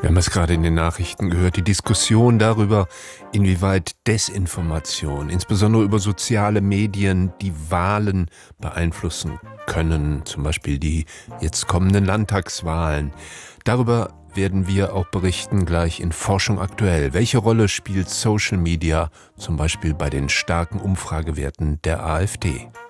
Wir haben es gerade in den Nachrichten gehört, die Diskussion darüber, inwieweit Desinformation, insbesondere über soziale Medien, die Wahlen beeinflussen können, zum Beispiel die jetzt kommenden Landtagswahlen. Darüber werden wir auch berichten gleich in Forschung aktuell. Welche Rolle spielt Social Media zum Beispiel bei den starken Umfragewerten der AfD?